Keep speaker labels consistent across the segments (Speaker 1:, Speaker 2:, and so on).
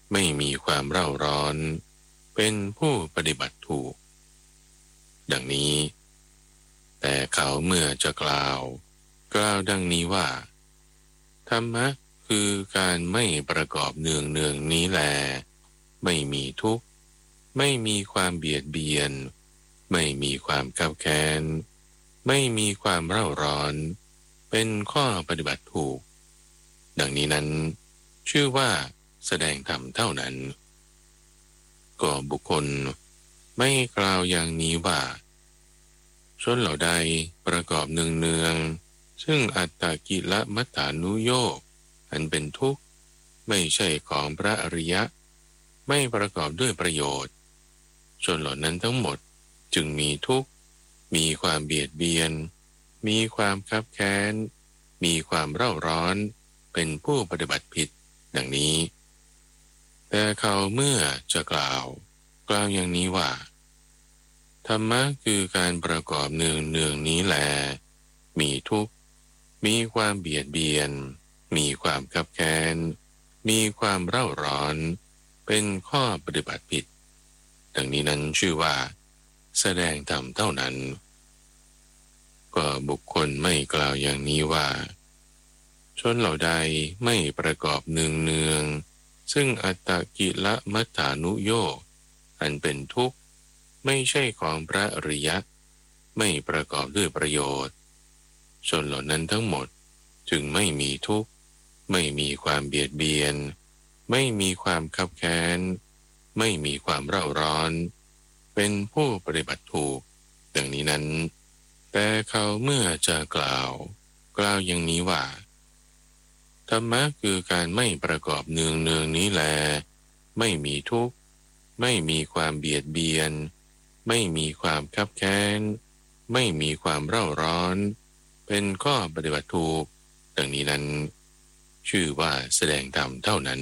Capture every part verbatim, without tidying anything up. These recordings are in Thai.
Speaker 1: ไม่มีความเร่าร้อนเป็นผู้ปฏิบัติถูกดังนี้แต่เขาเมื่อจะกล่าวกล่าวดังนี้ว่าธรรมะคือการไม่ประกอบเนืองเนืองนี้แลไม่มีทุกข์ไม่มีความเบียดเบียนไม่มีความคับแค้นไม่มีความเร่าร้อนเป็นข้อปฏิบัติถูกดังนี้นั้นชื่อว่าแสดงธรรมเท่านั้นก็บุคคลไม่กล่าวอย่างนี้ว่าชนเหล่าใดประกอบเนืองเนืองซึ่งอัตตกิลมัฏฐานุโยคอันเป็นทุกข์ไม่ใช่ของพระอริยะไม่ประกอบด้วยประโยชน์ชนเหล่านั้นทั้งหมดจึงมีทุกข์มีความเบียดเบียนมีความคับแค้นมีความเร่าร้อนเป็นผู้ปฏิบัติผิดดังนี้แต่เขาเมื่อจะกล่าวกล่าวอย่างนี้ว่าธรรมะคือการประกอบเนืองเนืองนี้แลมีทุกข์มีความเบียดเบียนมีความคับแค้นมีความเร่าร้อนเป็นข้อปฏิบัติผิดดังนี้นั้นชื่อว่าแสดงธรรมเท่านั้นก็บุคคลไม่กล่าวอย่างนี้ว่าชนเหล่าใดไม่ประกอบเนืองเนืองซึ่งอัตตกิลมัฏฐานุโยคอันเป็นทุกข์ไม่ใช่ของพระอริยะไม่ประกอบด้วยประโยชน์ชนเหล่านั้นทั้งหมดจึงไม่มีทุกข์ไม่มีความเบียดเบียนไม่มีความคับแค้นไม่มีความเร่าร้อนเป็นผู้ปฏิบัติถูกดังนี้นั้นแต่เขาเมื่อจะกล่าวกล่าวอย่างนี้ว่าธรรมะคือการไม่ประกอบเนืองเนืองนี้แลไม่มีทุกข์ไม่มีความเบียดเบียนไม่มีความคับแค้นไม่มีความเร่าร้อนเป็นข้อปฏิบัติถูกดังนี้นั้นชื่อว่าแสดงธรรมเท่านั้น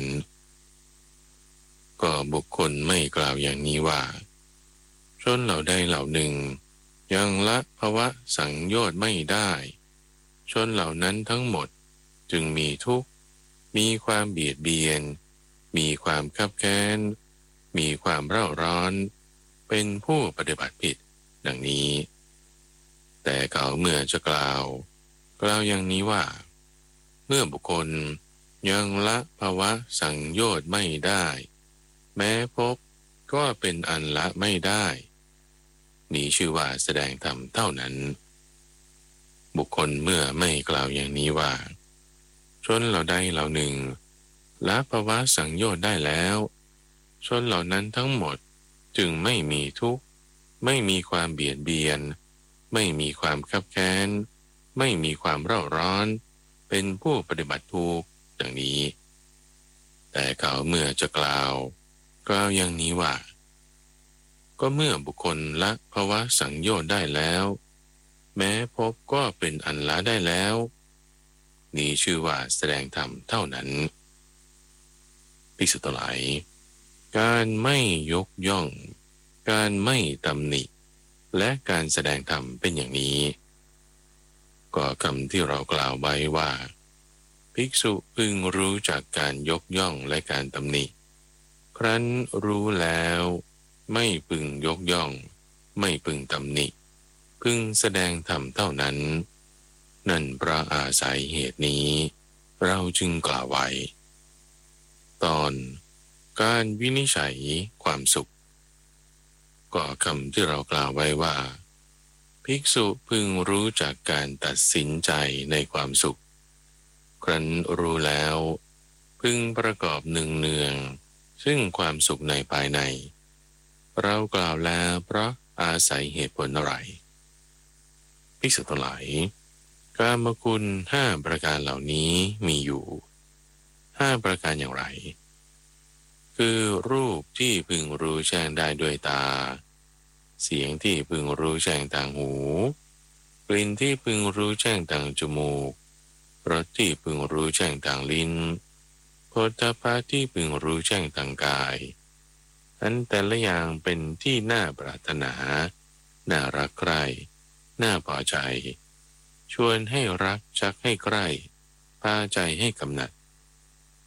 Speaker 1: ก็บุคคลไม่กล่าวอย่างนี้ว่าชนเหล่าใดเหล่าหนึ่งยังละภวะสังโยชน์ไม่ได้ชนเหล่านั้นทั้งหมดจึงมีทุกข์มีความเบียดเบียนมีความคับแค้นมีความเร่าร้อนเป็นผู้ปฏิบัติผิดดังนี้แต่เขาเมื่อจะกล่าวกล่าวอย่างนี้ว่าเมื่อบุคคลยังละภวะสังโยชน์ไม่ได้แม้พบก็เป็นอันละไม่ได้นี้ชื่อว่าแสดงธรรมเท่านั้นบุคคลเมื่อไม่กล่าวอย่างนี้ว่าชนเหล่าใดเหล่าหนึ่งละภวะสังโยชน์ได้แล้วชนเหล่านั้นทั้งหมดจึงไม่มีทุกข์ไม่มีความเบียดเบียนไม่มีความคับแค้นไม่มีความเร่าร้อนเป็นผู้ปฏิบัติถูกดังนี้แต่เขาเมื่อจะกล่าวกล่าวอย่างนี้ว่าก็เมื่อบุคคลละภวะสังโยชน์ได้แล้วแม้พบก็เป็นอันละได้แล้วนี้ชื่อว่าแสดงธรรมเท่านั้นภิกษุทั้งหลายการไม่ยกย่องการไม่ตำหนิและการแสดงธรรมเป็นอย่างนี้ก็คำที่เรากล่าวไว้ว่าภิกษุพึงรู้จักการยกย่องและการตำหนิครั้นรู้แล้วไม่พึงยกย่องไม่พึงตำหนิพึงแสดงธรรมเท่านั้นนั่นเพราะอาศัยเหตุนี้เราจึงกล่าวไว้ตอนการวินิจฉัยความสุขก็คำที่เรากล่าวไว้ว่าภิกษุพึงรู้จักการตัดสินใจในความสุขครั้นรู้แล้วพึงประกอบเนืองๆซึ่งความสุขในภายในเรากล่าวแล้วเพราะอาศัยเหตุผลอะไรภิกษุทั้งหลายกามคุณห้าประการเหล่านี้มีอยู่ห้าประการอย่างไรคือรูปที่พึงรู้แจ้งได้ด้วยตาเสียงที่พึงรู้แจ้งทางหูกลิ่นที่พึงรู้แจ้งทางจมูกรสที่พึงรู้แจ้งทางลิ้นโผฏฐัพพะที่พึงรู้แจ้งทางกายอันแต่ละอย่างเป็นที่น่าปรารถนาน่ารักใคร่น่าพอใจชวนให้รักชักให้ใกล้พาใจให้กำหนัด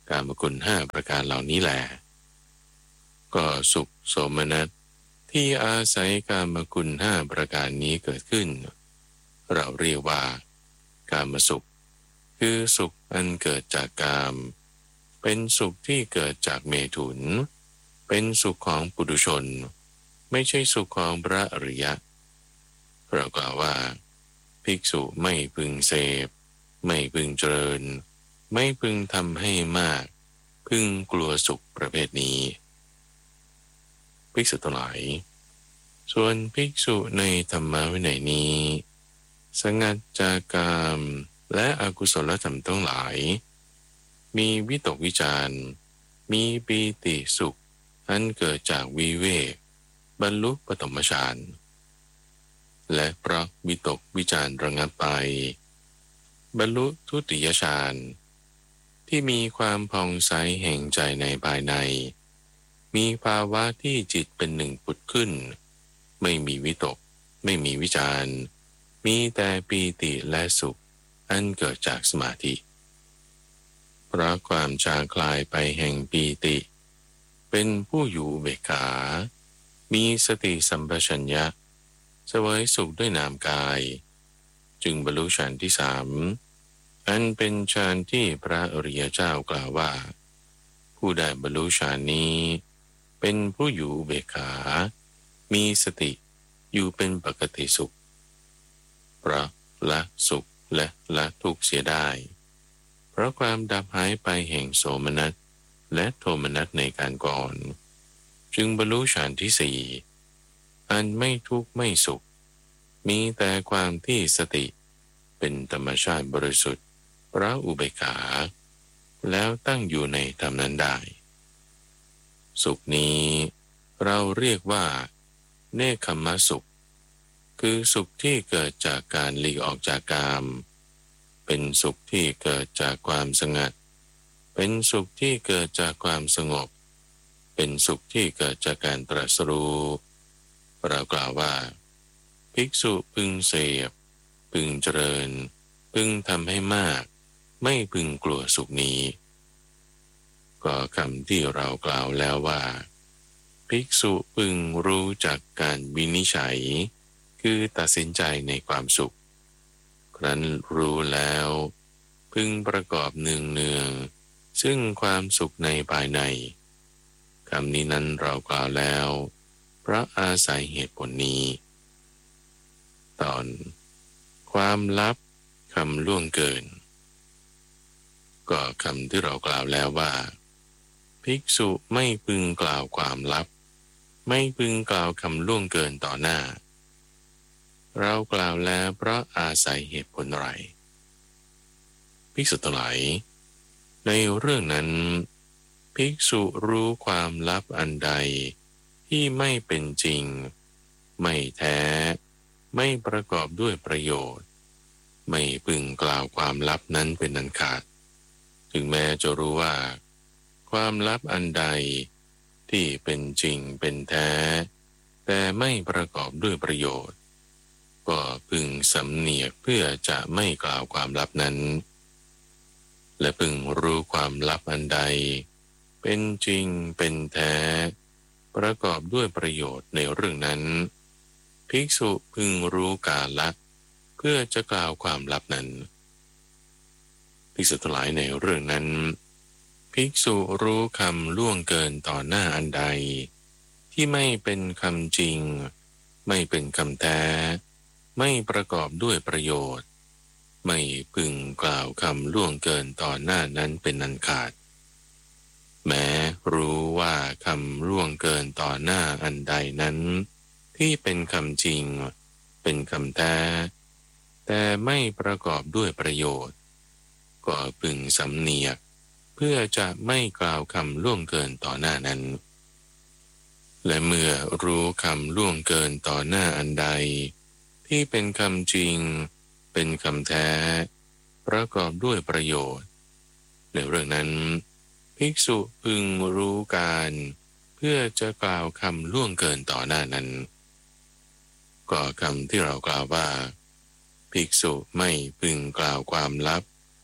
Speaker 1: กามคุณห้าประการเหล่านี้แหละก็สุขโสมนัสที่อาศัยกามคุณห้าประการนี้เกิดขึ้นเราเรียกว่ากามสุขคือสุขอันเกิดจากกามเป็นสุขที่เกิดจากเมถุนเป็นสุขของปุถุชนไม่ใช่สุขของพระอริยะเรากล่าวว่าภิกษุไม่พึงเสพไม่พึงเจริญไม่พึงทำให้มากพึงกลัวสุขประเภทนี้ภิกษุทั้งหลายส่วนภิกษุในธรรมวินัยนี้สงัดจากกามและอกุศลธรรมทั้งหลายมีวิตกวิจารมีปีติสุขอันเกิดจากวิเวกบรรลุปฐมฌานและเพราะวิตกวิจารระงับไปบรรลุทุติยฌานที่มีความผ่องใสแห่งใจในภายในมีภาวะที่จิตเป็นหนึ่งผุดขึ้นไม่มีวิตกไม่มีวิจารมีแต่ปีติและสุขอันเกิดจากสมาธิเพราะความจางคลายไปแห่งปีติเป็นผู้อยู่เบกขามีสติสัมปชัญญะเสวยสุขด้วยนามกายจึงบรรลุฌานที่สามอันเป็นฌานที่พระอริยเจ้ากล่าวว่าผู้ได้บรรลุฌานนี้เป็นผู้อยู่เบกขามีสติอยู่เป็นปกติสุขเพราะละสุขและละทุกข์เสียได้เพราะความดับหายไปแห่งโสมนัสและโทมนัสในการก่อนจึงบรรลุฌานที่สี่อันไม่ทุกข์ไม่สุขมีแต่ความที่สติเป็นธรรมชาติบริสุทธิ์เพราะอุเบกขาแล้วตั้งอยู่ในธรรมนั้นได้สุขนี้เราเรียกว่าเนคขมสุขคือสุขที่เกิดจากการหลีกออกจากกามเป็นสุขที่เกิดจากความสงัดเป็นสุขที่เกิดจากความสงบเป็นสุขที่เกิดจากการตรัสรู้เรากล่าวว่าภิกษุพึงเสพพึงเจริญพึงทำให้มากไม่พึงกลัวสุขนี้ก็คำที่เรากล่าวแล้วว่าภิกษุพึงรู้จักการวินิจฉัยคือตัดสินใจในความสุขครั้นรู้แล้วพึงประกอบเนืองเนืองซึ่งความสุขในภายในคำนี้นั้นเรากล่าวแล้วเพราะอาศัยเหตุผลนี้ตอนความลับคำล่วงเกินก็คำที่เรากล่าวแล้วว่าภิกษุไม่พึงกล่าวความลับไม่พึงกล่าวคำล่วงเกินต่อหน้าเรากล่าวแล้วเพราะอาศัยเหตุผลอะไรภิกษุทั้งหลายในเรื่องนั้นภิกษุรู้ความลับอันใดที่ไม่เป็นจริงไม่แท้ไม่ประกอบด้วยประโยชน์ไม่พึงกล่าวความลับนั้นเป็นอันขาดถึงแม้จะรู้ว่าความลับอันใดที่เป็นจริงเป็นแท้แต่ไม่ประกอบด้วยประโยชน์ก็พึงสำเนียกเพื่อจะไม่กล่าวความลับนั้นและพึงรู้ความลับอันใดเป็นจริงเป็นแท้ประกอบด้วยประโยชน์ในเรื่องนั้นภิกษุพึงรู้กาลเพื่อจะกล่าวความลับนั้นภิกษุทั้งหลายในเรื่องนั้นภิกษุรู้คำล่วงเกินต่อหน้าอันใดที่ไม่เป็นคำจริงไม่เป็นคำแท้ไม่ประกอบด้วยประโยชน์ไม่พึงกล่าวคำล่วงเกินต่อหน้านั้นเป็นอันขาดแม้รู้ว่าคำล่วงเกินต่อหน้าอันใดนั้นที่เป็นคำจริงเป็นคำแท้แต่ไม่ประกอบด้วยประโยชน์ก็พึงสำเนียกเพื่อจะไม่กล่าวคำล่วงเกินต่อหน้านั้นและเมื่อรู้คำล่วงเกินต่อหน้าอันใดที่เป็นคำจริงเป็นคำแท้ประกอบด้วยประโยชน์ในเรื่องนั้นภิกษุพึงรู้การเพื่อจะกล่าวคำล่วงเกินต่อหน้านั้นก็คำที่เรากล่าวว่าภิกษุไม่พึงกล่าวความลับ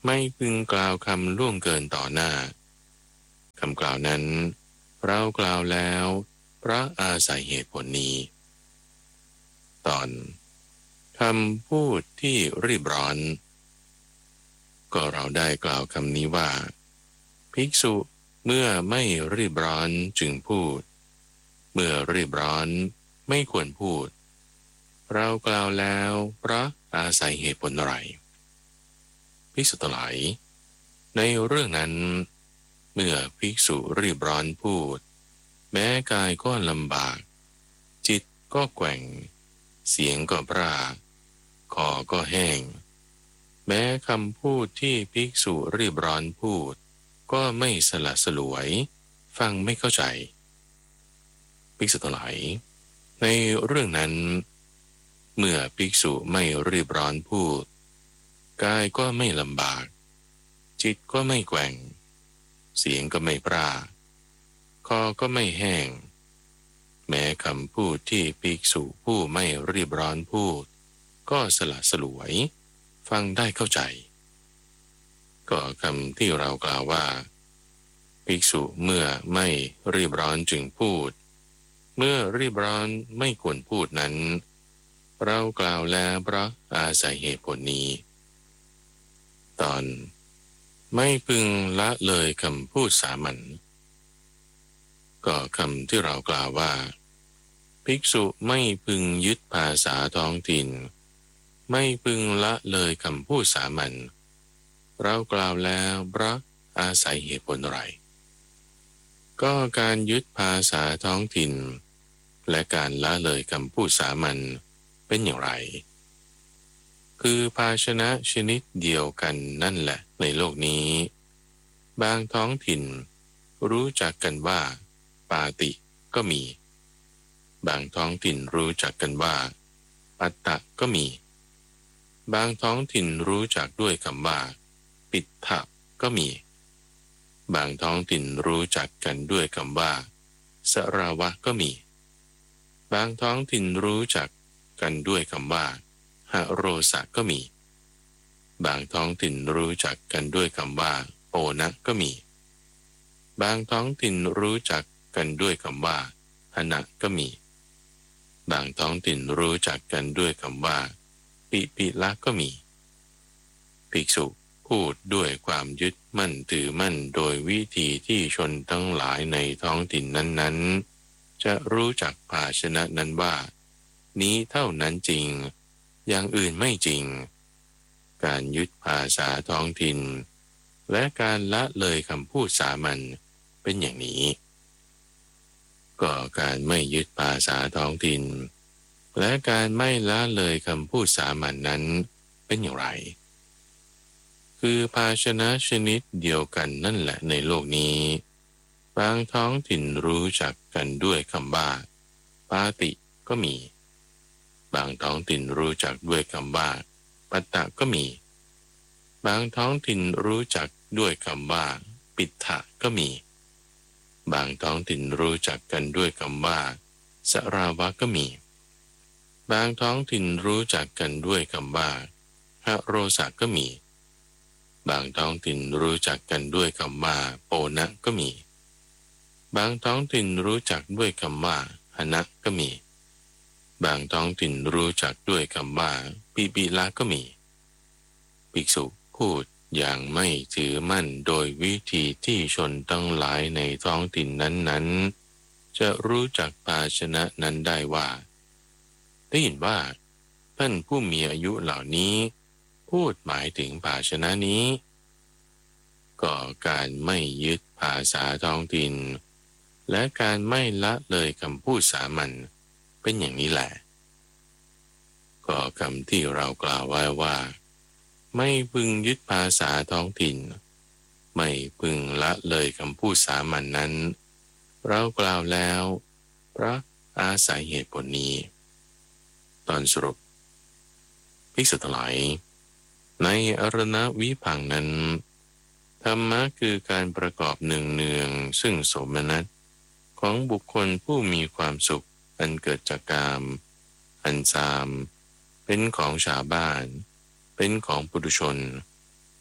Speaker 1: ไม่พึงกล่าวคำล่วงเกินต่อหน้าคำกล่าวนั้นเรากล่าวแล้วเพราะอาศัยเหตุผลนี้ตอนคำพูดที่รีบร้อนก็เราได้กล่าวคำนี้ว่าภิกษุเมื่อไม่รีบร้อนจึงพูดเมื่อรีบร้อนไม่ควรพูดเรากล่าวแล้วเพราะอาศัยเหตุผลอะไรภิกษุทั้งหลายในเรื่องนั้นเมื่อภิกษุรีบร้อนพูดแม้กายก็ลำบากจิตก็แกว่งเสียงก็พร่าคอก็แห้งแม้คำพูดที่ภิกษุรีบร้อนพูดก็ไม่สละสลวยฟังไม่เข้าใจภิกษุทั้งหลายในเรื่องนั้นเมื่อภิกษุไม่รีบร้อนพูดกายก็ไม่ลำบากจิตก็ไม่แกว่งเสียงก็ไม่พร่าคอก็ไม่แห้งแม้คำพูดที่ภิกษุผู้ไม่รีบร้อนพูดก็สละสลวยฟังได้เข้าใจก็คำที่เรากล่าวว่าภิกษุเมื่อไม่รีบร้อนจึงพูดเมื่อรีบร้อนไม่ควรพูดนั้นเรากล่าวแล้วเพราะอาศัยเหตุผลนี้ตอนไม่พึงละเลยคำพูดสามัญก็คำที่เรากล่าวว่าภิกษุไม่พึงยึดภาษาท้องถิ่นไม่พึงละเลยคำพูดสามัญเรากล่าวแล้วเพราะอาศัยเหตุผลอะไรก็การยึดภาษาท้องถิ่นและการละเลยคำพูดสามัญเป็นอย่างไรคือภาชนะชนิดเดียวกันนั่นแหละในโลกนี้บางท้องถิ่นรู้จักกันว่าปาติก็มีบางท้องถิ่นรู้จักกันว่าปัตตะก็มีบางท้องถิ่นรู้จักด้วยคำว่าปิฏฐะก็มีบางท้องถิ่นรู้จักกันด้วยคำว่าสราวะก็มีบางท้องถิ่นรู้จักกันด้วยคำว่าหโรสะก็มีบางท้องถิ่นรู้จักกันด้วยคำว่าโอนะก็มีบางท้องถิ่นรู้จักกันด้วยคำว่าหนะก็มีบางท้องถิ่นรู้จักกันด้วยคำว่าปิปิละก็มีภิกษุพูดด้วยความยึดมั่นถือมั่นโดยวิธีที่ชนทั้งหลายในท้องถิ่นนั้นๆจะรู้จักภาชนะนั้นว่านี้เท่านั้นจริงอย่างอื่นไม่จริงการยึดภาษาท้องถิ่นและการละเลยคำพูดสามัญเป็นอย่างนี้ก็การไม่ยึดภาษาท้องถิ่นและการไม่ละเลยคำพูดสามัญนั้นเป็นอย่างไรคือภาชนะชนิดเดียวกันนั่นแหละในโลกนี้บางท้องถิ่นรู้จักกันด้วยคำว่าปาติก็มีบางท้องถิ่นรู้จักด้วยคำว่าปัตตะก็มีบางท้องถิ่นรู้จักด้วยคำว่าปิฏฐะก็มีบางท้องถิ่นรู้จักกันด้วยคำว่าสราวะก็มีบางท้องถิ่นรู้จักกันด้วยคำว่าหโรสะก็มีบางท้องถิ่นรู้จักกันด้วยคำว่าโอนะก็มีบางท้องถิ่นรู้จักด้วยคำว่าหนะก็มีบางท้องถิ่นรู้จักด้วยคำว่าปิปิละก็มีภิกษุพูดอย่างไม่ถือมั่นโดยวิธีที่ชนทั้งหลายในท้องถิ่นนั้นๆจะรู้จักภาชนะนั้นได้ว่าได้ยินว่าท่านผู้มีอายุเหล่านี้พูดหมายถึงภาชนะนี้ก็การไม่ยึดภาษาท้องถิ่นและการไม่ละเลยคำพูดสามัญเป็นอย่างนี้แหละก็คำที่เรากล่าวไว้ว่าไม่พึงยึดภาษาท้องถิ่นไม่พึงละเลยคำพูดสามัญนนั้นเรากล่าวแล้วเพราะอาศัยเหตุผลนี้ตอนสรุปภิกษุทั้งหลายในอรณวิพังค์นั้นธรรมะคือการประกอบเนืองเนืองซึ่งโสมนัสของบุคคลผู้มีความสุขอันเกิดจากกามอันซามเป็นของชาวบ้านเป็นของปุถุชน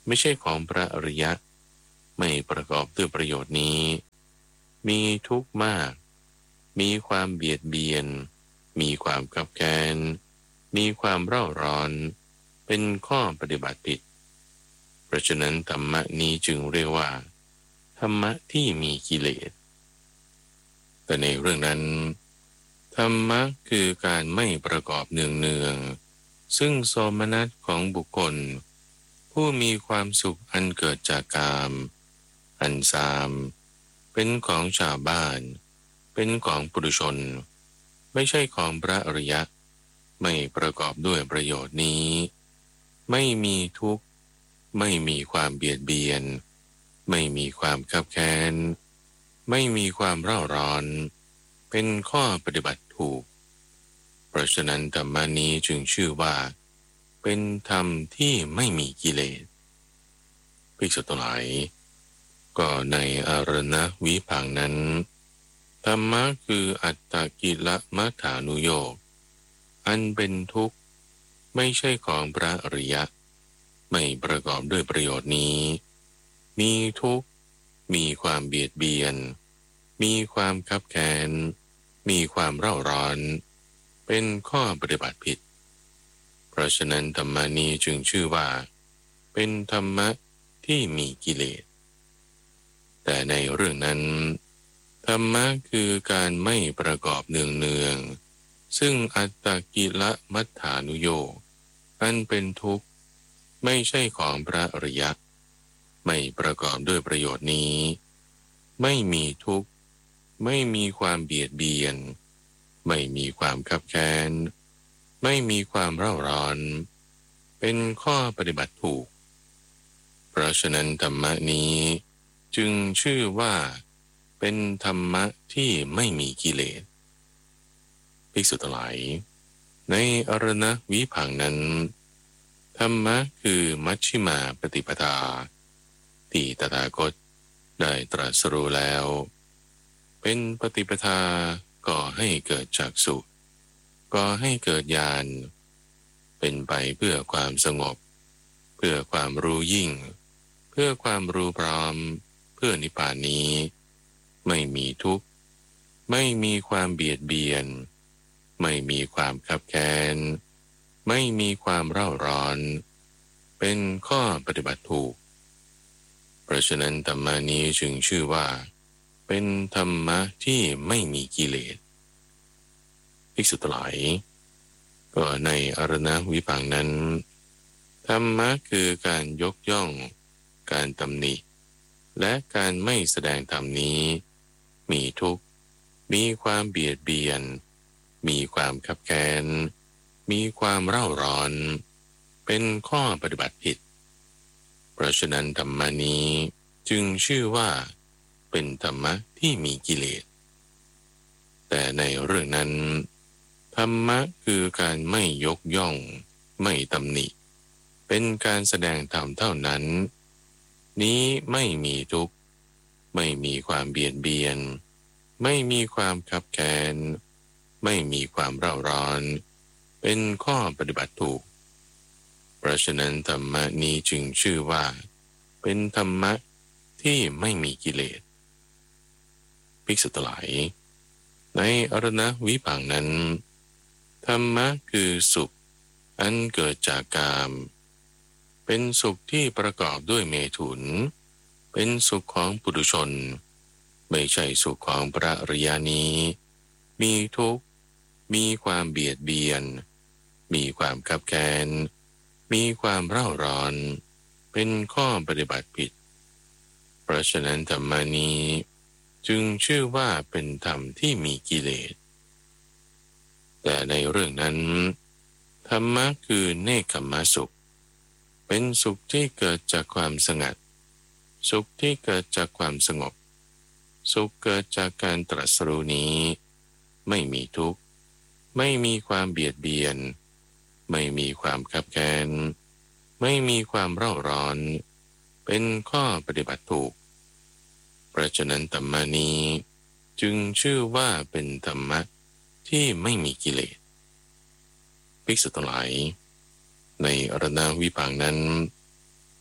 Speaker 1: ไม่ใช่ของพระอริยะไม่ประกอบด้วยประโยชน์นี้มีทุกข์มากมีความเบียดเบียนมีความขับแค้นมีความเร่าร้อนเป็นข้อปฏิบัติผิดเพราะฉะนั้นธรรมะนี้จึงเรียกว่าธรรมะที่มีกิเลสแต่ในเรื่องนั้นธรรมะคือการไม่ประกอบเนืองๆซึ่งโสมนัสของบุคคลผู้มีความสุขอันเกิดจากกามอันซามเป็นของชาวบ้านเป็นของปุถุชนไม่ใช่ของพระอริยะไม่ประกอบด้วยประโยชน์นี้ไม่มีทุกข์ไม่มีความเบียดเบียนไม่มีความคับแค้นไม่มีความเร่าร้อนเป็นข้อปฏิบัติถูกเพราะฉะนั้นธรรมนี้จึงชื่อว่าเป็นธรรมที่ไม่มีกิเลสภิกษุทั้งหลายก็ในอารณวิภังนั้นธรรมะคืออัตตกิลมัฏฐานุโยคอันเป็นทุกข์ไม่ใช่ของพระอริยะไม่ประกอบด้วยประโยชน์นี้มีทุกข์มีความเบียดเบียนมีความคับแค้นมีความเร่าร้อนเป็นข้อปฏิบัติผิดเพราะฉะนั้นธรรมนี้จึงชื่อว่าเป็นธรรมะที่มีกิเลสแต่ในเรื่องนั้นธรรมะคือการไม่ประกอบเนืองๆซึ่งอัตตกิลมัฏฐานุโยคอันเป็นทุกข์ไม่ใช่ของพระอริยะไม่ประกอบด้วยประโยชน์นี้ไม่มีทุกข์ไม่มีความเบียดเบียนไม่มีความคับแค้นไม่มีความเร่าร้อนเป็นข้อปฏิบัติถูกเพราะฉะนั้นธรรมะนี้จึงชื่อว่าเป็นธรรมะที่ไม่มีกิเลสภิกษุทั้งหลายในอรณวิภังนั้นธรรมะคือมัชฌิมาปฏิปทาที่ตถาคตได้ตรัสรู้แล้วเป็นปฏิปทาก่อให้เกิดจักษุก่อให้เกิดญาณเป็นไปเพื่อความสงบเพื่อความรู้ยิ่งเพื่อความรู้พร้อมเพื่อนิพพานนี้ไม่มีทุกข์ไม่มีความเบียดเบียนไม่มีความคับแค้นไม่มีความเร่าร้อนเป็นข้อปฏิบัติถูกเพราะฉะนั้นธรรมนี้จึงชื่อว่าเป็นธรรมะที่ไม่มีกิเลสภิกษุทั้งหลายก็ในอรณวิภังนั้นธรรมะคือการยกย่องการตำหนิและการไม่แสดงธรรมนี้มีทุกข์มีความเบียดเบียนมีความคับแค้นมีความเร่าร้อนเป็นข้อปฏิบัติผิดเพราะฉะนั้นธรรมนี้จึงชื่อว่าเป็นธรรมะที่มีกิเลสแต่ในเรื่องนั้นธรรมะคือการไม่ยกย่องไม่ตำหนิเป็นการแสดงธรรมเท่านั้นนี้ไม่มีทุกข์ไม่มีความเบียดเบียนไม่มีความคับแค้นไม่มีความเร่าร้อนเป็นข้อปฏิบัติถูกเพราะฉะนั้นธรรมะนี้จึงชื่อว่าเป็นธรรมะที่ไม่มีกิเลสภิกษุทั้งหลายในอรณวิภังนั้นธรรมะคือสุขอันเกิดจากกามเป็นสุขที่ประกอบด้วยเมถุนเป็นสุขของปุถุชนไม่ใช่สุขของพระอริยานี้มีทุกข์มีความเบียดเบียนมีความคับแค้นมีความเร่าร้อนเป็นข้อปฏิบัติผิดเพราะฉะนั้นธรรมานี้จึงชื่อว่าเป็นธรรมที่มีกิเลสแต่ในเรื่องนั้นธรรมะคือเนกขัมมสุขเป็นสุขที่เกิดจากความสงัดสุขที่เกิดจากความสงบสุขเกิดจากการตรัสรู้นี้ไม่มีทุกข์ไม่มีความเบียดเบียนไม่มีความคับแค้นไม่มีความเร่าร้อนเป็นข้อปฏิบัติถูกเพราะฉะนั้นธรรมนี้จึงชื่อว่าเป็นธรรมะที่ไม่มีกิเลสภิกษุทั้งหลายในอรณวิภังนั้น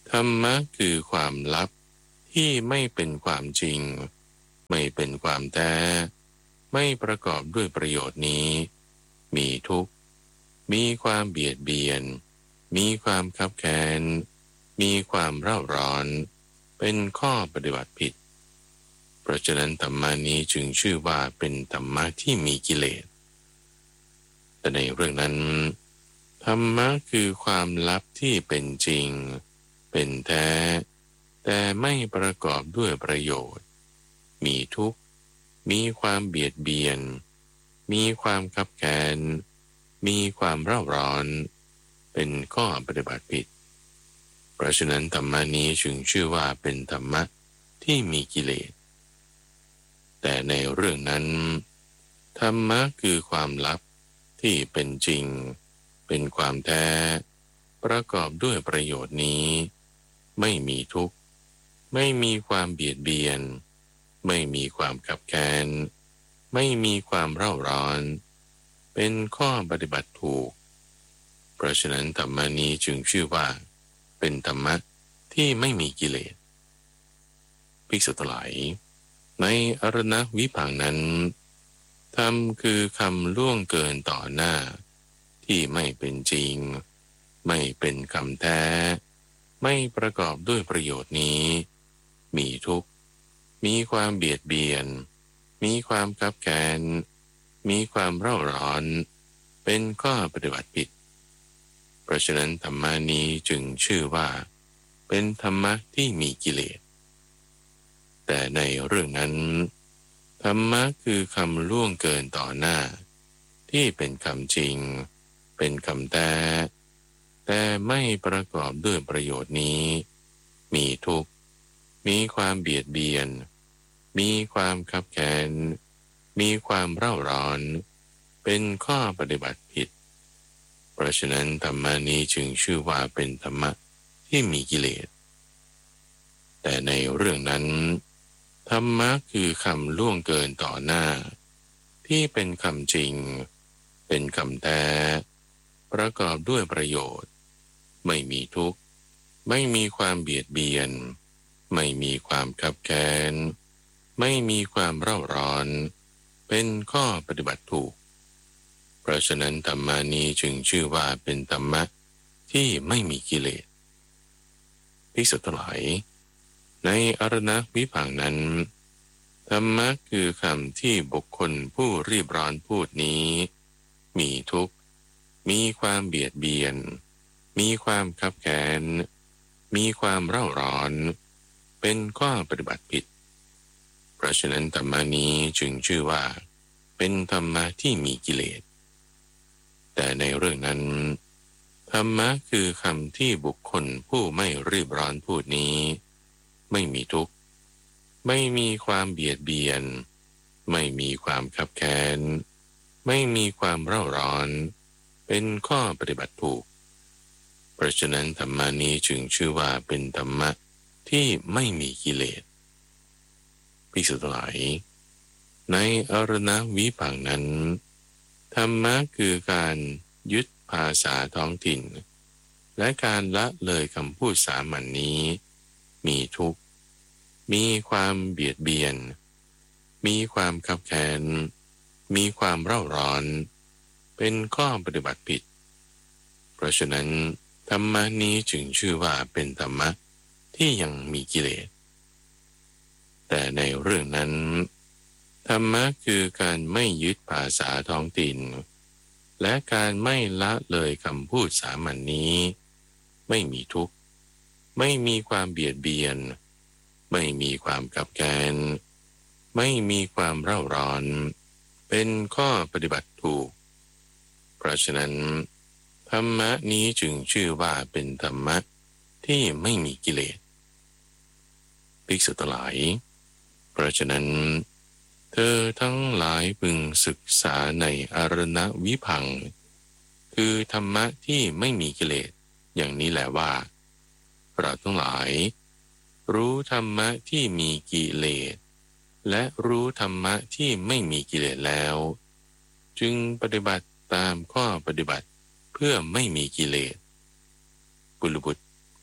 Speaker 1: ธรรมะคือความลับที่ไม่เป็นความจริงไม่เป็นความแท้ไม่ประกอบด้วยประโยชน์นี้มีทุกข์มีความเบียดเบียนมีความคับแค้นมีความเร่าร้อนเป็นข้อปฏิบัติผิดเพราะฉะนั้นธรรมะนี้จึงชื่อว่าเป็นธรรมะที่มีกิเลสแต่ในเรื่องนั้นธรรมะคือความลับที่เป็นจริงเป็นแท้แต่ไม่ประกอบด้วยประโยชน์มีทุกข์มีความเบียดเบียนมีความคับแค้นมีความเร่าร้อนเป็นข้อปฏิบัติผิดเพราะฉะนั้นธรรมะนี้จึงชื่อว่าเป็นธรรมะที่มีกิเลสแต่ในเรื่องนั้นธรรมะคือความลับที่เป็นจริงเป็นความแท้ประกอบด้วยประโยชน์นี้ไม่มีทุกข์ไม่มีความเบียดเบียนไม่มีความขับแค้นไม่มีความเร่าร้อนเป็นข้อปฏิบัติถูกเพราะฉะนั้นธรรมนี้จึงชื่อว่าเป็นธรรมะที่ไม่มีกิเลสภิกษุทั้งหลายในอรณวิภังค์นั้นธรรมคือคำล่วงเกินต่อหน้าที่ไม่เป็นจริงไม่เป็นคำแท้ไม่ประกอบด้วยประโยชน์นี้มีทุกข์มีความเบียดเบียนมีความคับแค้นมีความเร่าร้อนเป็นข้อปฏิบัติผิดเพราะฉะนั้นธรรมะนี้จึงชื่อว่าเป็นธรรมะที่มีกิเลสแต่ในเรื่องนั้นธรรมะคือคำล่วงเกินต่อหน้าที่เป็นคำจริงเป็นคำแท้แต่ไม่ประกอบด้วยประโยชน์นี้มีทุกข์มีความเบียดเบียนมีความคับแค้นมีความเร่าร้อนเป็นข้อปฏิบัติผิดเพราะฉะนั้นธรรมะนี้จึงชื่อว่าเป็นธรรมะที่มีกิเลสแต่ในเรื่องนั้นธรรมะคือคำล่วงเกินต่อหน้าที่เป็นคำจริงเป็นคำแท้ประกอบด้วยประโยชน์ไม่มีทุกข์ไม่มีความเบียดเบียนไม่มีความคับแค้นไม่มีความเร่าร้อนเป็นข้อปฏิบัติถูกเพราะฉะนั้นธรรมานี้จึงชื่อว่าเป็นธรรมะที่ไม่มีกิเลสภิกษุทั้งหลายในอรณวิภังค์นั้นธรรมะคือคำที่บุคคลผู้รีบร้อนพูดนี้มีทุกข์มีความเบียดเบียนมีความคับแค้นมีความเร่าร้อนเป็นข้อปฏิบัติผิดเพราะฉะนั้นธรรมะนี้จึงชื่อว่าเป็นธรรมะที่มีกิเลสแต่ในเรื่องนั้นธรรมะคือคำที่บุคคลผู้ไม่รีบร้อนพูดนี้ไม่มีทุกข์ไม่มีความเบียดเบียนไม่มีความคับแค้นไม่มีความเร่าร้อนเป็นข้อปฏิบัติถูกเพราะฉะนั้นธรรมะนี้จึงชื่อว่าเป็นธรรมะที่ไม่มีกิเลสภิกษุทั้งหลายในอรณวิภังค์นั้นธรรมะคือการยึดภาษาท้องถิ่นและการละเลยคำพูดสามัญ นนี้มีทุกข์มีความเบียดเบียนมีความคับแค้นมีความเร่าร้อนเป็นข้อปฏิบัติผิดเพราะฉะนั้นธรรมะนี้จึงชื่อว่าเป็นธรรมะที่ยังมีกิเลสแต่ในเรื่องนั้นธรรมะคือการไม่ยึดภาษาท้องถิ่นและการไม่ละเลยคำพูดสามัญ นนี้ไม่มีทุกข์ไม่มีความเบียดเบียนไม่มีความขับแค้นไม่มีความเร่าร้อนเป็นข้อปฏิบัติถูกเพราะฉะนั้นธรรมะนี้จึงชื่อว่าเป็นธรรมะที่ไม่มีกิเลสภิกษุทั้งหลายเพราะฉะนั้นเธอทั้งหลายพึงศึกษาในอรณวิภังค์คือธรรมะที่ไม่มีกิเลสอย่างนี้แหละว่าเราทั้งหลายรู้ธรรมะที่มีกิเลสและรู้ธรรมะที่ไม่มีกิเลสแล้วจึงปฏิบัติตามข้อปฏิบัติเพื่อไม่มีกิเลสกุลบุตร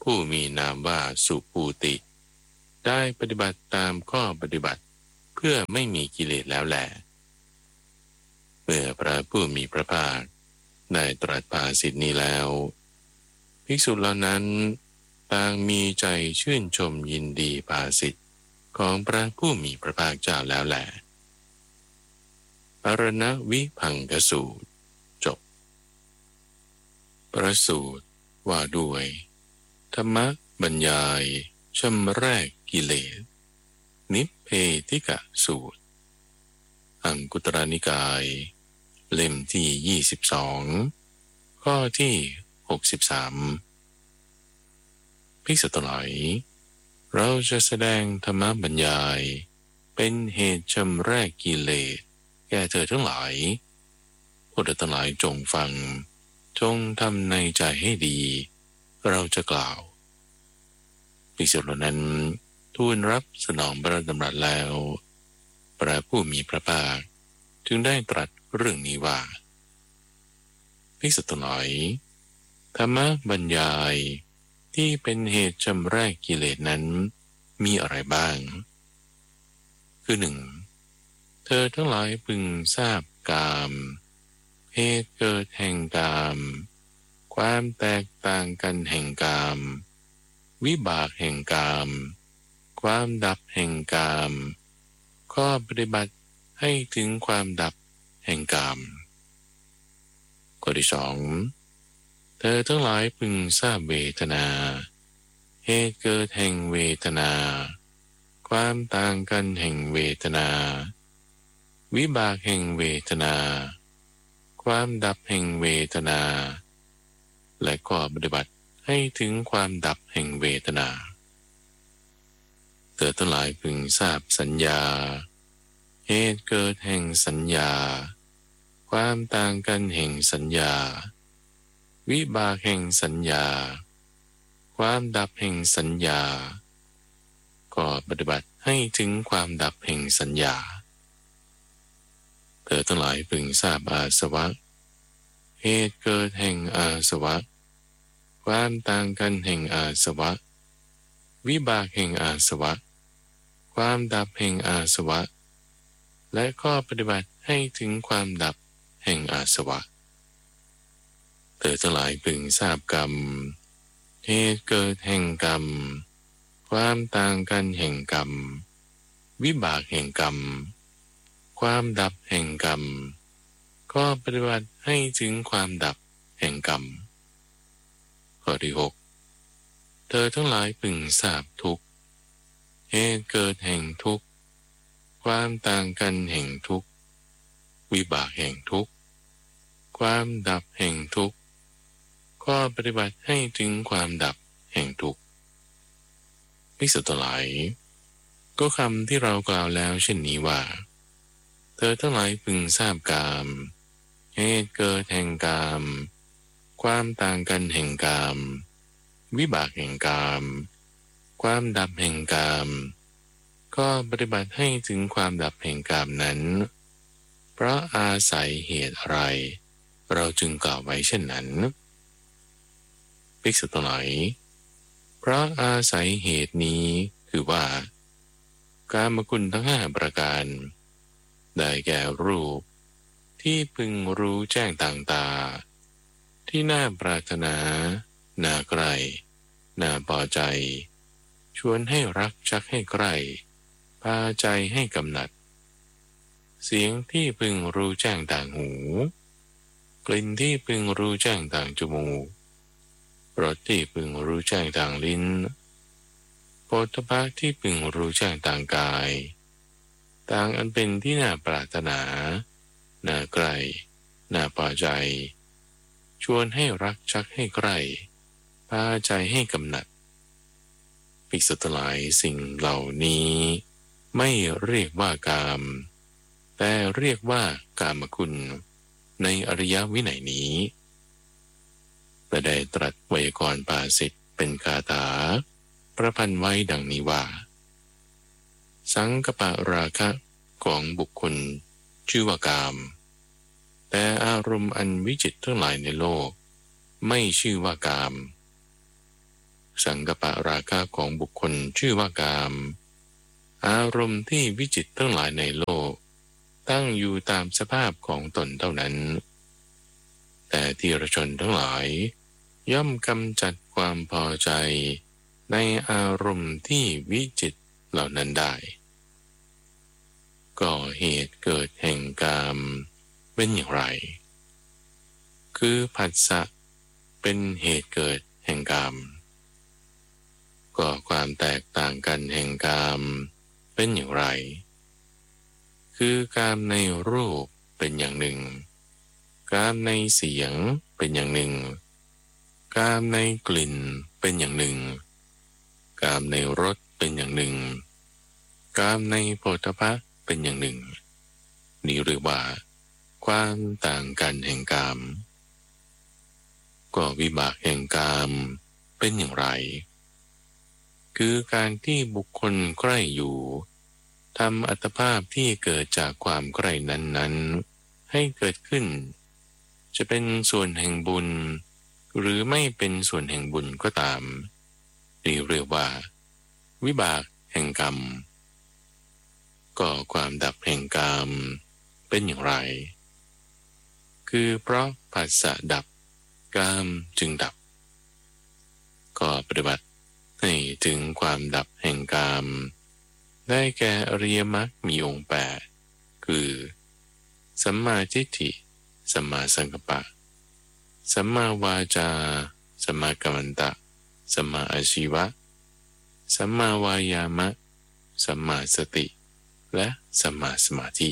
Speaker 1: ผู้มีนามว่าสุภูติได้ปฏิบัติตามข้อปฏิบัติเพื่อไม่มีกิเลสแล้วแลเมื่อพระผู้มีพระภาคได้ตรัสภาษิตนี้แล้วภิกษุเหล่านั้นต่างมีใจชื่นชมยินดีภาษิตของพระผู้มีพระภาคเจ้าแล้วแลปรณวิพังคสูตรจบประสูตรว่าด้วยธรรมบรรยายชำแรกกิเลสนิพเพธิกะสูตรอังคุตรนิกายเล่มที่ยี่สิบสองข้อที่หกสิบสามภิกษุทั้งหลายเราจะแสดงธรรมบรรยายเป็นเหตุชำแรกกิเลสแก่เธอทั้งหลายพวกเธอทั้งหลายจงฟังจงทำในใจให้ดีเราจะกล่าวภิกษุเหล่านั้นทูลรับสนองพระดำรัสแล้วพระผู้มีพระภาคจึงได้ตรัสเรื่องนี้ว่าภิกษุทั้งหลายธรรมบรรยายที่เป็นเหตุชำแรกกิเลสนั้นมีอะไรบ้างคือหนึ่งเธอทั้งหลายพึงทราบกามเหตุเกิดแห่งกามความแตกต่างกันแห่งกามวิบากแห่งกามความดับแห่งกามข้อปฏิบัติให้ถึงความดับแห่งกามข้อที่สองเธอทั้งหลายพึงทราบเวทนาเหตุเกิดแห่งเวทนาความต่างกันแห่งเวทนาวิบากแห่งเวทนาความดับแห่งเวทนาและข้อปฏิบัติให้ถึงความดับแห่งเวทนาเธอทั้งหลายพึงทราบสัญญาเหตุเกิดแห่งสัญญาความต่างกันแห่งสัญญาวิบากแห่งสัญญาความดับแห่งสัญญาก็ปฏิบัติให้ถึงความดับแห่งสัญญาเธอทั้งหลายพึงทราบอาสวะเหตุเกิดแห่งอาสวะความต่างกันแห่งอาสวะวิบากแห่งอาสวะความดับแห่งอาสวะและข้อปฏิบัติให้ถึงความดับแห่งอาสวะเธอทั้งหลายพึงทราบกรรมเหตุเกิดแห่งกรรมความต่างกันแห่งกรรมวิบากแห่งกรรมความดับแห่งกรรมก็ปฏิบัติให้ถึงความดับแห่งกรรมข้อที่หกเธอทั้งหลายพึงทราบทุกข์เหตุเกิดแห่งทุกข์ความต่างกันแห่งทุกข์วิบากแห่งทุกข์ความดับแห่งทุกข์ก็ปฏิบัติให้ถึงความดับแห่งทุกข์ภิกษุทั้งหลายก็คำที่เรากล่าวแล้วเช่นนี้ว่าเธอทั้งหลายพึงทราบกามเหตุเกิดแห่งกามความต่างกันแห่งกามวิบากแห่งกามความดับแห่งกามก็ปฏิบัติให้ถึงความดับแห่งกามนั้นเพราะอาศัยเหตุอะไรเราจึงกล่าวไว้เช่นนั้นภิกษุทั้งหลายเพราะอาศัยเหตุนี้คือว่ากามคุณทั้งห้าประการได้แก่รูปที่พึงรู้แจ้งต่างตาที่น่าปรารถนาน่าใคร่น่าพอใจชวนให้รักชักให้ใคร่พาใจให้กำหนัดเสียงที่พึงรู้แจ้งต่างหูกลิ่นที่พึงรู้แจ้งต่างจมูกรสที่พึงรู้แจ้งต่างลิ้นโผฏฐัพพะที่พึงรู้แจ้งต่างกายต่างอันเป็นที่น่าปรารถนาน่าใคร่น่าพอใจชวนให้รักชักให้ใคร่พาใจให้กำหนัดภิกษุทั้งหลายสิ่งเหล่านี้ไม่เรียกว่ากามแต่เรียกว่ากามคุณในอริยวินัยนี้และได้ตรัสไวยากรณ์ภาษิตเป็นคาถาประพันธ์ไว้ดังนี้ว่าสังกปะราคะของบุคคลชื่อว่ากามแต่อารมณ์อันวิจิตรทั้งหลายในโลกไม่ชื่อว่ากามสังกปะราคะของบุคคลชื่อว่ากามอารมณ์ที่วิจิตรทั้งหลายในโลกตั้งอยู่ตามสภาพของตนเท่านั้นแต่ที่รชนทั้งหลายย่อมกำจัดความพอใจในอารมณ์ที่วิจิตรเหล่านั้นได้ก็เหตุเกิดแห่งกามเป็นอย่างไรคือผัสสะเป็นเหตุเกิดแห่งกามก็ความแตกต่างกันแห่งกามเป็นอย่างไรคือกามในรูปเป็นอย่างหนึ่งกามในเสียงเป็นอย่างหนึ่งกามในกลิ่นเป็นอย่างหนึ่งกามในรสเป็นอย่างหนึ่งกามในโผฏฐัพพะเป็นอย่างหนึ่งนี้เรียกว่าความต่างกันแห่งกามก็วิบากแห่งกามเป็นอย่างไรคือการที่บุคคลใกล้อยู่ทำอัตภาพที่เกิดจากความใกล้นั้นๆให้เกิดขึ้นจะเป็นส่วนแห่งบุญหรือไม่เป็นส่วนแห่งบุญก็ตามนี่เรียกว่าวิบากแห่งกรรมก็ความดับแห่งกามเป็นอย่างไรคือเพราะผัสสะดับกามจึงดับก็ปฏิบัติให้ถึงความดับแห่งกามได้แก่อริยมรรคมีองค์แปดคือสัมมาทิฏฐิสัมมาสังกัปปะสัมมาวาจาสัมมากัมมันตะสัมมาอาชีวะสัมมาวายามะสัมมาสติและสัมมาสมาธิ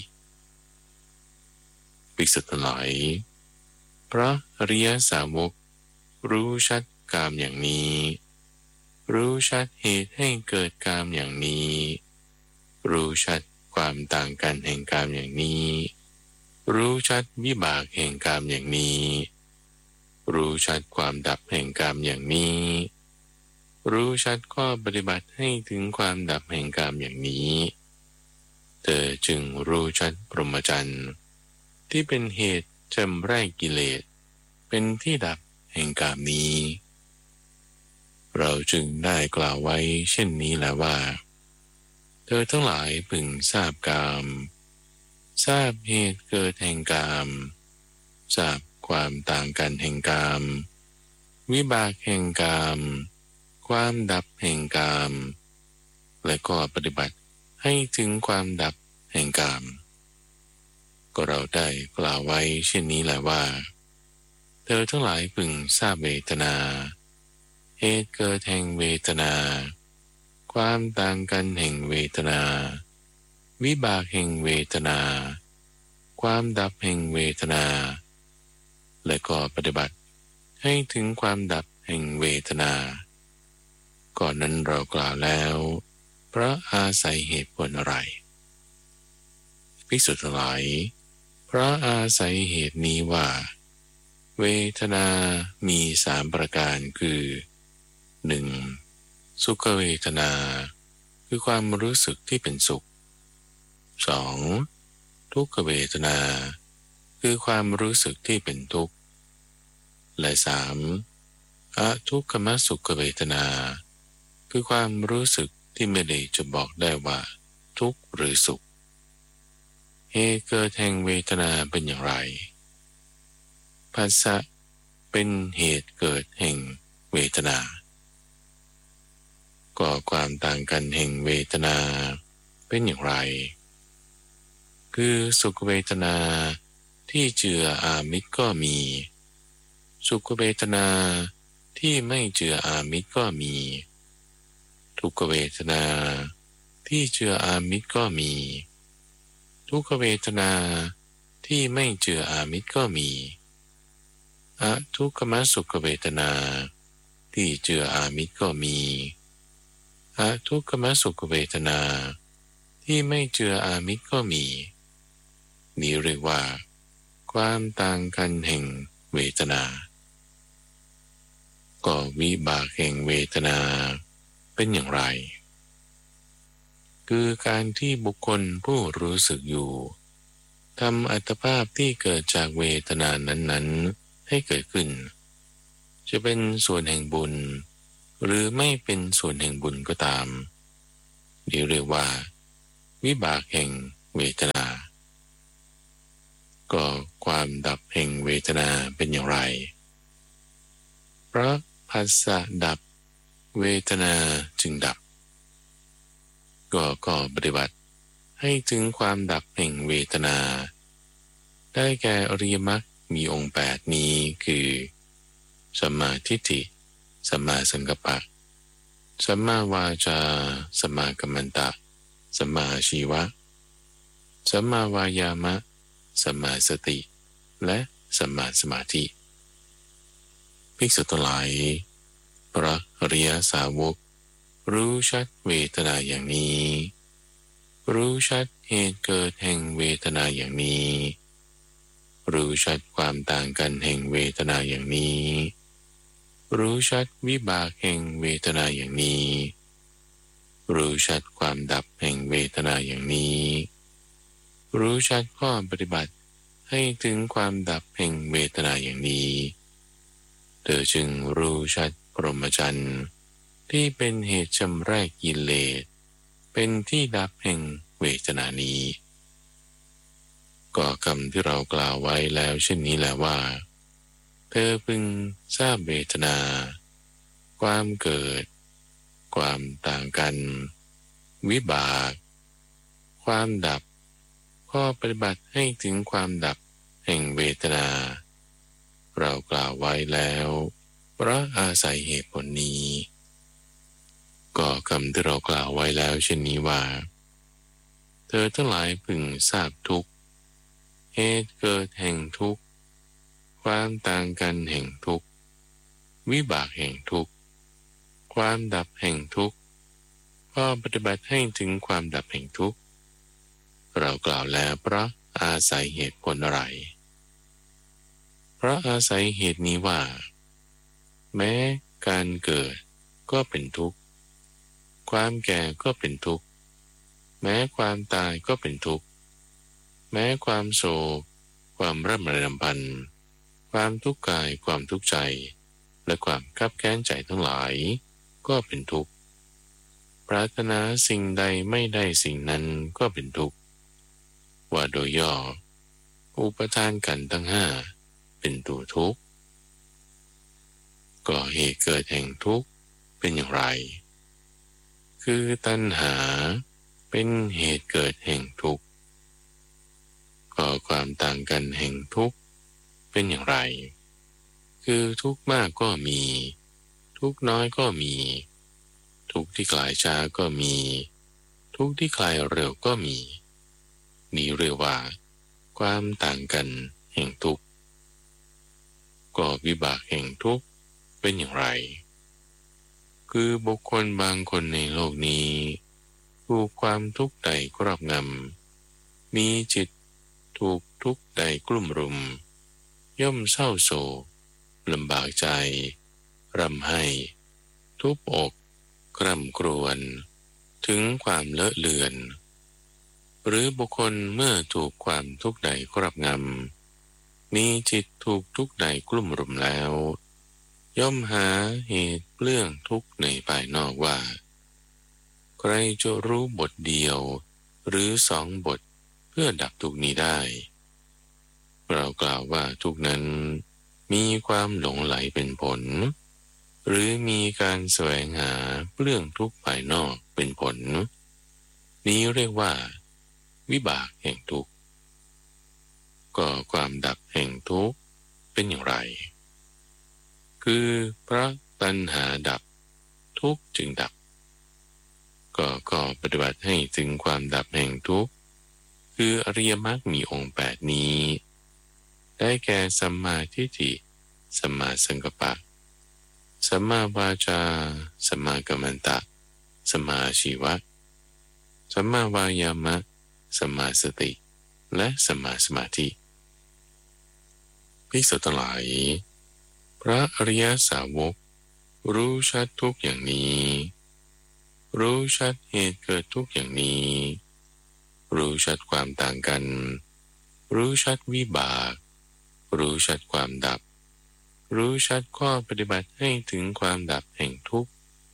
Speaker 1: ภิกษุทั้งหลายเพราะอริยสาวกรู้ชัดกามอย่างนี้รู้ชัดเหตุให้เกิดกามอย่างนี้รู้ชัดความต่างกันแห่งกามอย่างนี้รู้ชัดวิบากแห่งกามอย่างนี้รู้ชัดความดับแห่งกามอย่างนี้รู้ชัดข้อปฏิบัติให้ถึงความดับแห่งกามอย่างนี้เธอจึงรู้ชัดพรหมจรรย์ที่เป็นเหตุชำระกิเลสเป็นที่ดับแห่งกามนี้เราจึงได้กล่าวไว้เช่นนี้แหละว่าเธอทั้งหลายพึงทราบกามทราบเหตุเกิดแห่งกามทราบความต่างกันแห่งกามวิบากแห่งกามความดับแห่งกามและก็ปฏิบัติให้ถึงความดับแห่งกามก็เราได้กล่าวไว้เช่นนี้แหละว่าเธอทั้งหลายพึงทราบเวทนาเหตุเกิดแห่งเวทนาความต่างกันแห่งเวทนาวิบากแห่งเวทนาความดับแห่งเวทนาและก็ปฏิบัติให้ถึงความดับแห่งเวทนาก่อนนั้นเรากล่าวแล้วเพราะอาศัยเหตุผลอะไรภิกษุทั้งหลายเพราะอาศัยเหตุนี้ว่าเวทนามีสามประการคือหนึ่งสุขเวทนาคือความรู้สึกที่เป็นสุขสองทุกขเวทนาคือความรู้สึกที่เป็นทุกข์และสามอทุกขมสุขเวทนาคือความรู้สึกที่ไม่ได้จะบอกได้ว่าทุกข์หรือสุขเหตุเกิดแห่งเวทนาเป็นอย่างไรผัสสะเป็นเหตุเกิดแห่งเวทนาก็ความต่างกันแห่งเวทนาเป็นอย่างไรคือสุขเวทนาที่เจืออามิตรก็มีสุขเวทนาที่ไม่เจืออามิตรก็มีทุกขเวทนาที่เจืออามิตรก็มีทุกขเวทนาที่ไม่เจืออามิตรก็มีอทุกขมสุขเวทนาที่เจืออามิตรก็มีอทุกขมสุขเวทนาที่ไม่เจืออามิตรก็มีนี้เรียกว่าความต่างกันแห่งเวทนาก็วิบากแห่งเวทนาเป็นอย่างไรคือการที่บุคคลผู้รู้สึกอยู่ทำอัตภาพที่เกิดจากเวทนานั้นๆให้เกิดขึ้นจะเป็นส่วนแห่งบุญหรือไม่เป็นส่วนแห่งบุญก็ตามที่เรียกว่าวิบากแห่งเวทนาก็ความดับแห่งเวทนาเป็นอย่างไรเพราะผัสสะดับเวทนาจึงดับก็ก็ปฏิบัติให้ถึงความดับแห่งเวทนาได้แก่อริยมรรคมีองค์แปดนี้คือสัมมาทิฏฐิสัมมาสังกัปปะสัมมาวาจาสัมมากัมมันตะสัมมาอาชีวะสัมมาวายามะสัมมาสติและสัมมาสมาธิภิกษุทั้งหลายพระอริยสาวกรู้ชัดเวทนาอย่างนี้รู้ชัดเหตุเกิดแห่งเวทนาอย่างนี้รู้ชัดความต่างกันแห่งเวทนาอย่างนี้รู้ชัดวิบากแห่งเวทนาอย่างนี้รู้ชัดความดับแห่งเวทนาอย่างนี้รู้ชัดข้อปฏิบัติให้ถึงความดับแห่งเวทนาอย่างนี้เธอจึงรู้ชัดพรหมจรรย์ที่เป็นเหตุชำระกิเลสเป็นที่ดับแห่งเวทนานี้ก็คำที่เรากล่าวไว้แล้วเช่นนี้แหละว่าเธอพึงทราบเวทนาความเกิดความต่างกันวิบากความดับข้อปฏิบัติให้ถึงความดับแห่งเวทนาเรากล่าวไว้แล้วเพราะอาศัยเหตุผลนี้ก็คำที่เรากล่าวไว้แล้วเช่นนี้ว่าเธอทั้งหลายพึงทราบทุกข์เหตุเกิดแห่งทุกข์ความต่างกันแห่งทุกข์วิบากแห่งทุกข์ความดับแห่งทุกข์ข้อปฏิบัติให้ถึงความดับแห่งทุกข์เรากล่าวแล้วเพราะอาศัยเหตุผลอะไรเพราะอาศัยเหตุนี้ว่าแม้การเกิดก็เป็นทุกข์ความแก่ก็เป็นทุกข์แม้ความตายก็เป็นทุกข์แม้ความโศกความร่ำไรรำพันความทุกข์กายความทุกข์ใจและความคับแค้นใจทั้งหลายก็เป็นทุกข์ปรารถนาสิ่งใดไม่ได้สิ่งนั้นก็เป็นทุกข์ว่าโดยย่ออุปทานกันทั้งห้าเป็นตัวทุกข์ก็เหตุเกิดแห่งทุกข์เป็นอย่างไรคือตัณหาเป็นเหตุเกิดแห่งทุกข์ก็ความต่างกันแห่งทุกข์เป็นอย่างไรคือทุกข์มากก็มีทุกข์น้อยก็มีทุกข์ที่คลายช้าก็มีทุกข์ที่คลายเร็วก็มีนี้เรียกว่าความต่างกันแห่งทุกข์ก็วิบากแห่งทุกข์เป็นอย่างไรคือบุคคลบางคนในโลกนี้ถูกความทุกข์ใดครอบงำมีจิตถูกทุกข์ใดกลุ่มรุมย่อมเศร้าโศกลำบากใจร่ำไห้ทุบอกกร่ำกรวญถึงความเลอะเลือนหรือบุคคลเมื่อถูกความทุกข์ใดครอบงำมีจิตถูกทุกข์ใดกลุ่มรุมแล้วย่อมหาเหตุเรื่องทุกข์ในภายนอกว่าใครจะรู้บทเดียวหรือสองบทเพื่อดับทุกข์นี้ได้เรากล่าวว่าทุกข์นั้นมีความหลงไหลเป็นผลหรือมีการแสวงหาเรื่องทุกข์ภายนอกเป็นผลนี้เรียกว่าวิบากแห่งทุกข์ก็ความดับแห่งทุกข์เป็นอย่างไรคือเพราะตัณหาดับทุกข์จึงดับก็ก็ปฏิบัติให้ถึงความดับแห่งทุกข์คืออริยมรรคมีองค์แปดนี้ได้แก่สัมมาทิฏฐิสัมมาสังกัปปะสัมมาวาจาสัมมากัมมันตะสัมมาอาชีวะสัมมาวายามะสัมมาสติและสัมมาสมาธิภิกษุทั้งหลายพระอริยสาวกรู้ชัดทุกอย่างนี้รู้ชัดเหตุเกิดทุกอย่างนี้รู้ชัดความต่างกันรู้ชัดวิบากรู้ชัดความดับรู้ชัดข้อปฏิบัติให้ถึงความดับแห่งทุกข์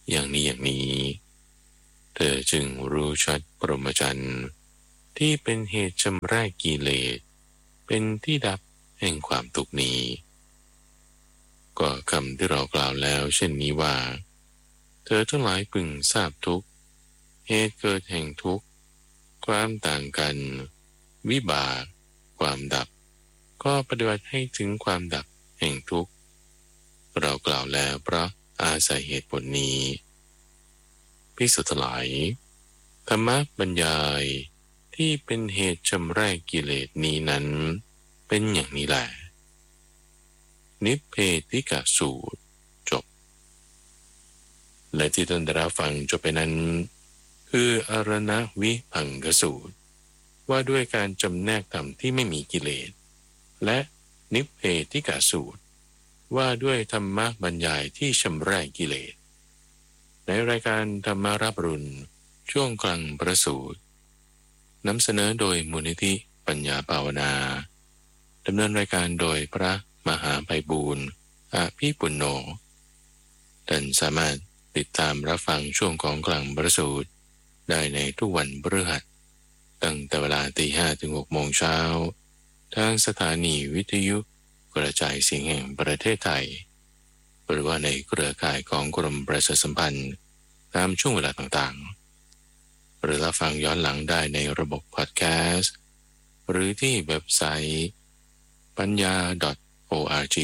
Speaker 1: อย่างนี้อย่างนี้เธอจึงรู้ชัดพรหมจรรย์ที่เป็นเหตุชำระกิเลสเป็นที่ดับแห่งความทุกข์นี้ก็คำที่เรากล่าวแล้วเช่นนี้ว่าเธอทั้งหลายพึงทราบทุกข์เหตุเกิดแห่งทุกข์ความต่างกันวิบากความดับก็ปฏิบัติให้ถึงความดับแห่งทุกข์เรากล่าวแล้วเพราะอาศัยเหตุผลนี้ภิกษุทั้งหลายธรรมบรรยายที่เป็นเหตุชำระกิเลสนี้นั้นเป็นอย่างนี้แหละนิพเพธิกสูตรจบและที่ท่านได้รับฟังจบไปนั้นคืออรณวิพังคสูตรว่าด้วยการจำแนกธรรมที่ไม่มีกิเลสและนิพเพธิกสูตรว่าด้วยธรรมะบรรยายที่ชำระกิเลสในรายการธรรมารับรุณช่วงกลางประสูตรนำเสนอโดยมูลนิธิปัญญาภาวนาดำเนินรายการโดยพระมหาไพบูลย์อภิปุณโญท่านสามารถติดตามรับฟังช่วงของกลางประสูตรได้ในทุกวันพฤหัสตั้งแต่เวลาตีห้าถึงหกโมงเช้าทางสถานีวิทยุกระจายเสียงแห่งประเทศไทยหรือว่าในเครือข่ายของกรมประชาสัมพันธ์ตามช่วงเวลาต่างๆหรือรับฟังย้อนหลังได้ในระบบพอดแคสต์หรือที่เว็บไซต์ปัญญา .org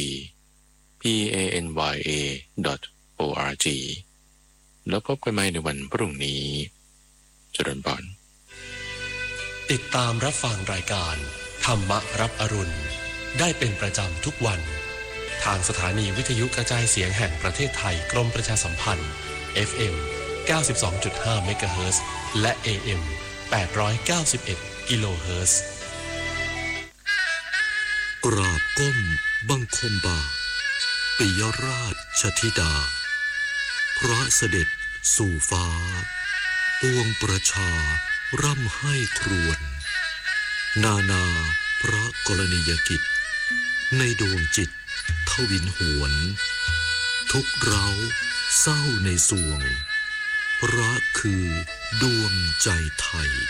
Speaker 1: p a n y a .org แล้วพบกันใหม่ในวันพรุ่งนี้เจริญพร
Speaker 2: ติดตามรับฟังรายการธรรมรับอรุณได้เป็นประจำทุกวันทางสถานีวิทยุกระจายเสียงแห่งประเทศไทยกรมประชาสัมพันธ์ เอฟ เอ็ม เก้าสิบสองจุดห้า เมกะเฮิรตซ์และ เอ เอ็ม แปดร้อยเก้าสิบเอ็ด กิโลเฮิรตซ์
Speaker 3: กราบก้มบังคมบาทปิยราชธิดาพระเสด็จสู่ฟ้าปวงประชาร่ำให้ครวญนานาพระกรณียกิจในดวงจิตทวินหวนทุกเราเศร้าในสวงพระคือดวงใจไทย